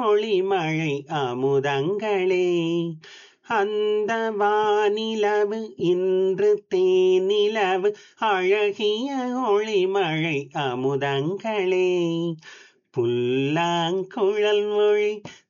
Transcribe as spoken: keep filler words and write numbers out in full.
ஒளிமழை அமுதங்களே. அந்த வானிலவு இன்று தேனிலவு அழகிய ஒளிமழை அமுதங்களே. புல்லாங்குழல் மொழி